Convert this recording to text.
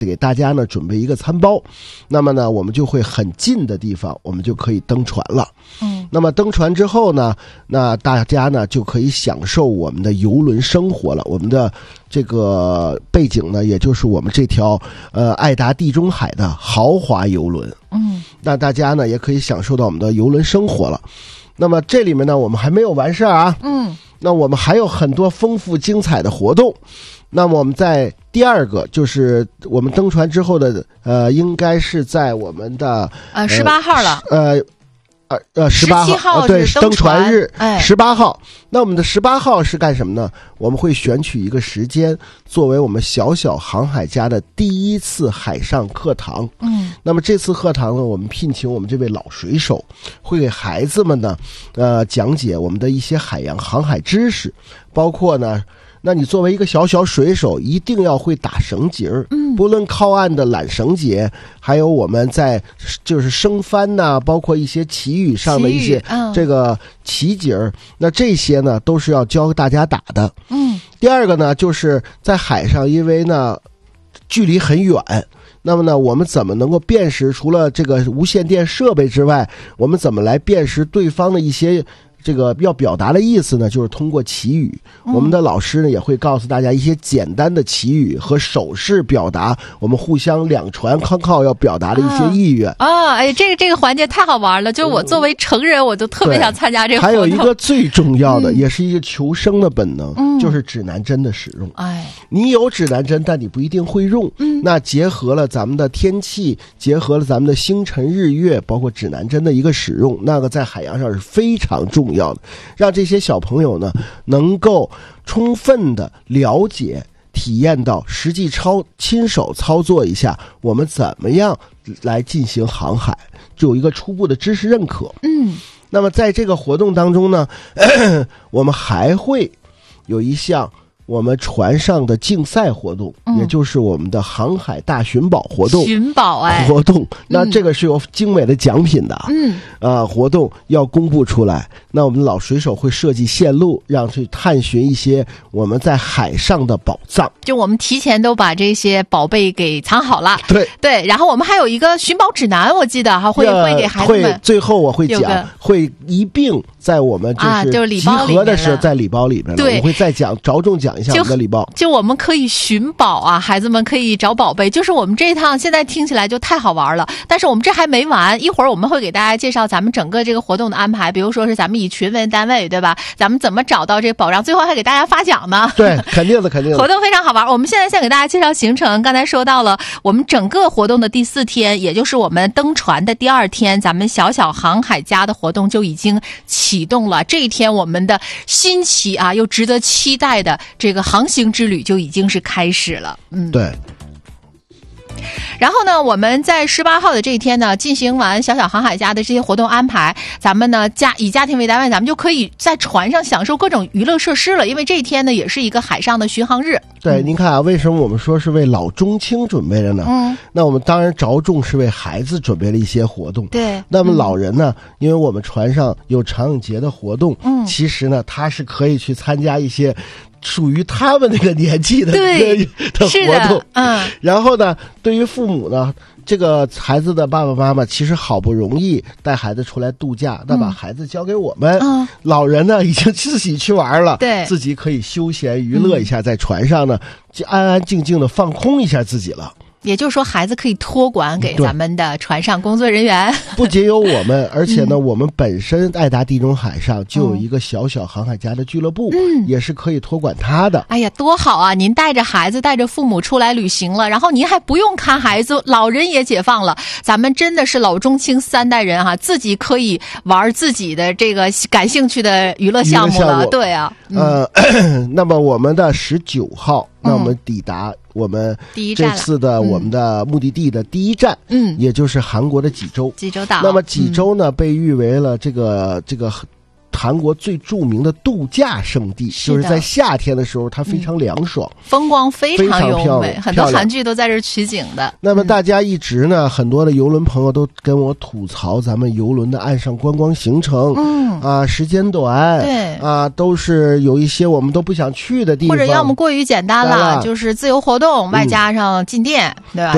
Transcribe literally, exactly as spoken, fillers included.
给大家呢准备一个餐包，那么呢我们就会很近的地方我们就可以登船了。 嗯， 那么登船之后呢，那大家呢就可以享受我们的游轮生活了。我们的这个背景呢，也就是我们这条呃爱达地中海的豪华游轮。 嗯， 那大家呢也可以享受到我们的游轮生活了。那么这里面呢，我们还没有完事儿啊。 嗯， 那我们还有很多丰富精彩的活动。那么我们在第二个就是我们登船之后的呃，应该是在我们的呃十八号了。 呃呃呃十八号， 号、呃、对登船日， 哎， 十八号。那我们的十八号是干什么呢？我们会选取一个时间，作为我们小小航海家的第一次海上课堂。 嗯， 那么这次课堂呢，我们聘请我们这位老水手，会给孩子们呢，呃，讲解我们的一些海洋航海知识，包括呢。那你作为一个小小水手，一定要会打绳结儿， 嗯， 不论靠岸的缆绳结，还有我们在就是升帆呐、啊，包括一些旗语上的一些这个旗节儿、嗯，那这些呢都是要教大家打的。 嗯， 第二个呢，就是在海上，因为呢距离很远。那么呢，我们怎么能够辨识除了这个无线电设备之外，我们怎么来辨识对方的一些这个要表达的意思呢？就是通过旗语，我们的老师呢也会告诉大家一些简单的旗语和手势表达我们互相两船康靠要表达的一些意愿啊、哦！哎，这个这个环节太好玩了，就我作为成人，我就特别想参加这个活动。 还有一个最重要的， 嗯、 也是一个求生的本能、嗯，就是指南针的使用。 哎， 你有指南针，但你不一定会用。 嗯， 那结合了咱们的天气，结合了咱们的星辰日月，包括指南针的一个使用，那个在海洋上是非常重要。要的，让这些小朋友呢能够充分的了解、体验到实际操亲手操作一下，我们怎么样来进行航海，就有一个初步的知识认可。 嗯， 那么在这个活动当中呢，我们还会有一项我们船上的竞赛活动、嗯、也就是我们的航海大寻宝活动。 寻宝哎， 活动，那这个是有精美的奖品的。 嗯， 啊，活动要公布出来，那我们的老水手会设计线路，让去探寻一些我们在海上的宝藏。 就我们提前都把这些宝贝给藏好了。 对对，然后我们还有一个寻宝指南，我记得哈会会给孩子们。 会最后我会讲，会一并在我们就是集合的时候，在礼包里边， 对， 我会再讲，着重讲一下我们的礼包。 就我们可以寻宝啊，孩子们可以找宝贝。就是我们这一趟现在听起来就太好玩了，但是我们这还没完，一会儿我们会给大家介绍咱们整个这个活动的安排，比如说是咱们以群为单位，对吧？咱们怎么找到这个宝藏，最后还给大家发奖呢。 对，肯定的，肯定的。 活动非常好玩。我们现在先给大家介绍行程。刚才说到了我们整个活动的第四天，也就是我们登船的第二天，咱们小小航海家的活动就已经启动了。这一天我们的新奇啊又值得期待的这个航行之旅就已经是开始了。嗯， 对。 然后呢，我们在十八号的这一天呢，进行完小小航海家的这些活动安排，咱们呢家以家庭为单位，咱们就可以在船上享受各种娱乐设施了。因为这一天呢，也是一个海上的巡航日。 对， 嗯、 您看啊，为什么我们说是为老中青准备的呢？ 嗯， 那我们当然着重是为孩子准备了一些活动。 对， 那么老人呢，嗯、因为我们船上有长影节的活动， 嗯， 其实呢，他是可以去参加一些属于他们那个年纪的对的活动。 嗯， 然后呢，对于父母呢，这个孩子的爸爸妈妈其实好不容易带孩子出来度假，那、嗯、把孩子交给我们、嗯、老人呢已经自己去玩了， 对， 自己可以休闲娱乐一下、嗯、在船上呢就安安静静的放空一下自己了。 也就是说，孩子可以托管给咱们的船上工作人员。 不仅有我们，而且呢，嗯、我们本身爱达地中海上就有一个小小航海家的俱乐部， 嗯， 也是可以托管他的。 哎呀，多好啊！您带着孩子、带着父母出来旅行了，然后您还不用看孩子，老人也解放了。咱们真的是老中青三代人哈、啊，自己可以玩自己的这个感兴趣的娱乐项目了。对啊， 呃，嗯、那么我们的十九号。那我们抵达我们这次的我们的目的地的第一站， 嗯， 也就是韩国的济州。 济州岛。 那么济州呢，嗯、被誉为了这个这个韩国最著名的度假胜地，是就是在夏天的时候，它非常凉爽， 嗯、风光非常优美，很多韩剧都在这儿取景的。 那么大家一直呢，嗯、很多的游轮朋友都跟我吐槽咱们游轮的岸上观光行程， 嗯啊，时间短， 对啊，都是有一些我们都不想去的地方， 或者要么过于简单了，就是自由活动，外加上进店， 嗯、 对吧？